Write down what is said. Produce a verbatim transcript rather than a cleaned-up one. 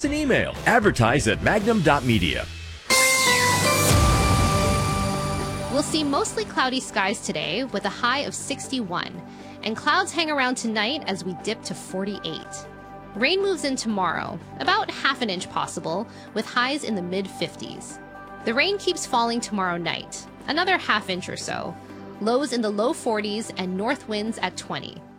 us an email. Advertise at magnum dot media. We'll see mostly cloudy skies today with a high of sixty-one, and clouds hang around tonight as we dip to forty-eight. Rain moves in tomorrow, about half an inch possible, with highs in the mid fifties. The rain keeps falling tomorrow night, another half inch or so, lows in the low forties and north winds at twenty.